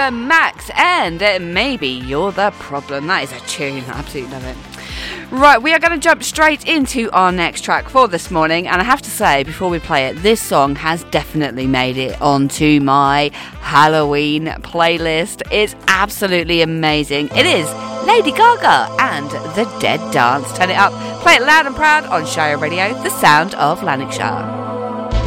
Ava Max and Maybe You're the Problem. That is a tune. I absolutely love it. Right, we are going to jump straight into our next track for this morning, and I have to say, before we play it, this song has definitely made it onto my Halloween playlist. It's absolutely amazing. It is Lady Gaga and The Dead Dance. Turn it up, play it loud and proud on Shire Radio, the sound of Lanarkshire.